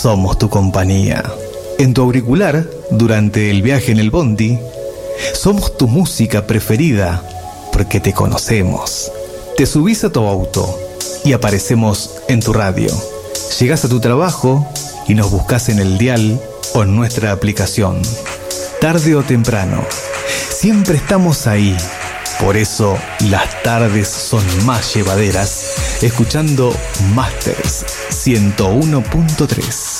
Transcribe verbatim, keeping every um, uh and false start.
somos tu compañía. En tu auricular, durante el viaje en el bondi, somos tu música preferida porque te conocemos. Te subís a tu auto y aparecemos en tu radio. Llegás a tu trabajo y nos buscas en el dial o en nuestra aplicación. Tarde o temprano, siempre estamos ahí. Por eso las tardes son más llevaderas, escuchando Masters ciento uno punto tres.